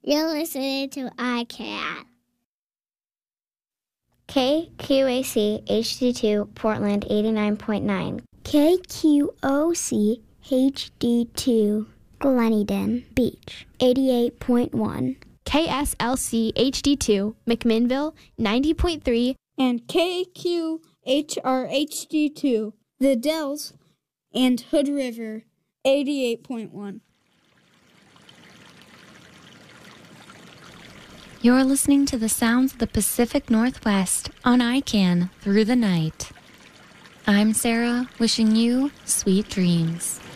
You're listening to iCat. KQAC HD2 Portland 89.9. KQOC HD2 Gleneden Beach 88.1. KSLC HD2 McMinnville 90.3. And KQHR HD2 The Dells and Hood River 88.1. You're listening to the sounds of the Pacific Northwest on ICANN through the night. I'm Sarah, wishing you sweet dreams.